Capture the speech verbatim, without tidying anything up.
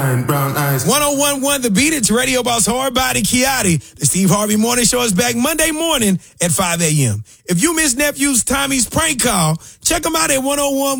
Brown eyes. one oh one point one The Beat. It's Radio Boss Hardbody Kiati. The Steve Harvey Morning Show is back Monday morning at five a.m. If you miss Nephew's Tommy's prank call, check him out at one oh one